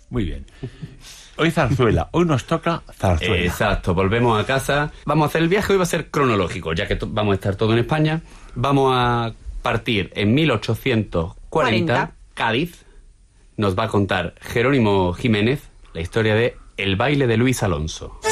Muy bien. Hoy zarzuela, hoy nos toca zarzuela. Exacto, volvemos a casa. Vamos a hacer el viaje, hoy va a ser cronológico, ya que vamos a estar todo en España. Vamos a partir en 1840, Cádiz. Nos va a contar Jerónimo Jiménez la historia de El baile de Luis Alonso.